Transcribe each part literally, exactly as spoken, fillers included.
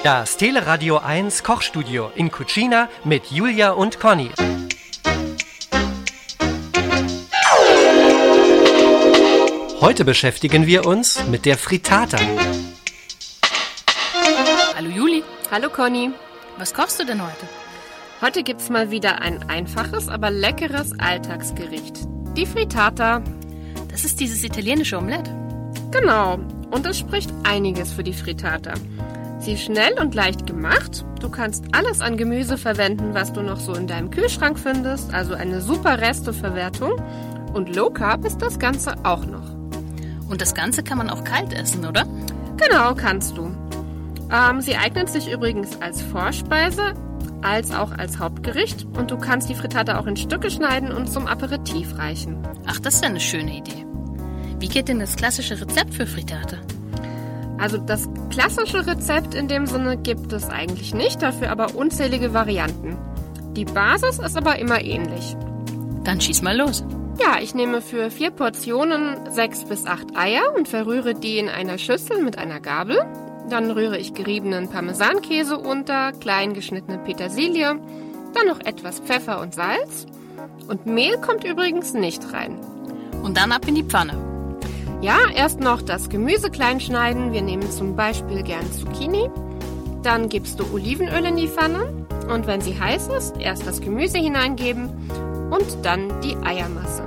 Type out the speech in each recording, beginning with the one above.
Das Teleradio eins Kochstudio in Cucina mit Julia und Conny. Heute beschäftigen wir uns mit der Frittata. Hallo Juli. Hallo Conny. Was kochst du denn heute? Heute gibt's mal wieder ein einfaches, aber leckeres Alltagsgericht. Die Frittata. Das ist dieses italienische Omelett. Genau. Und das spricht einiges für die Frittata. Sie ist schnell und leicht gemacht. Du kannst alles an Gemüse verwenden, was du noch so in deinem Kühlschrank findest. Also eine super Resteverwertung. Und Low Carb ist das Ganze auch noch. Und das Ganze kann man auch kalt essen, oder? Genau, kannst du. Ähm, sie eignet sich übrigens als Vorspeise, als auch als Hauptgericht. Und du kannst die Frittata auch in Stücke schneiden und zum Aperitif reichen. Ach, das ist ja eine schöne Idee. Wie geht denn das klassische Rezept für Frittata? Also das klassische Rezept in dem Sinne gibt es eigentlich nicht, dafür aber unzählige Varianten. Die Basis ist aber immer ähnlich. Dann schieß mal los. Ja, ich nehme für vier Portionen sechs bis acht Eier und verrühre die in einer Schüssel mit einer Gabel. Dann rühre ich geriebenen Parmesankäse unter, klein geschnittene Petersilie, dann noch etwas Pfeffer und Salz. Und Mehl kommt übrigens nicht rein. Und dann ab in die Pfanne. Ja, erst noch das Gemüse klein schneiden. Wir nehmen zum Beispiel gern Zucchini. Dann gibst du Olivenöl in die Pfanne. Und wenn sie heiß ist, erst das Gemüse hineingeben und dann die Eiermasse.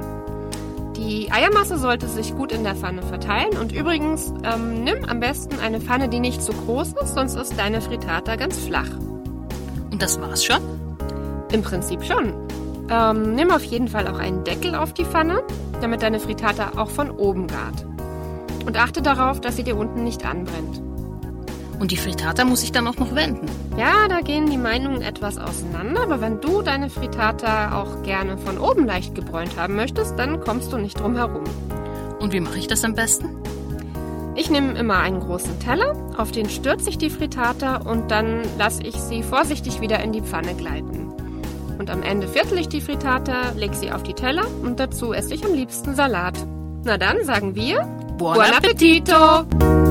Die Eiermasse sollte sich gut in der Pfanne verteilen. Und übrigens, ähm, nimm am besten eine Pfanne, die nicht zu groß ist, sonst ist deine Frittata ganz flach. Und das war's schon? Im Prinzip schon. Ähm, nimm auf jeden Fall auch einen Deckel auf die Pfanne, damit deine Frittata auch von oben gart. Und achte darauf, dass sie dir unten nicht anbrennt. Und die Frittata muss ich dann auch noch wenden? Ja, da gehen die Meinungen etwas auseinander, aber wenn du deine Frittata auch gerne von oben leicht gebräunt haben möchtest, dann kommst du nicht drum herum. Und wie mache ich das am besten? Ich nehme immer einen großen Teller, auf den stürze ich die Frittata und dann lasse ich sie vorsichtig wieder in die Pfanne gleiten. Und am Ende viertel ich die Frittata, leg sie auf die Teller und dazu esse ich am liebsten Salat. Na dann sagen wir Buon, Buon Appetito!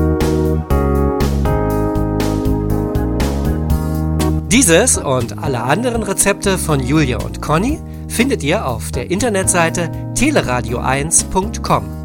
Dieses und alle anderen Rezepte von Julia und Conny findet ihr auf der Internetseite teleradio eins punkt com.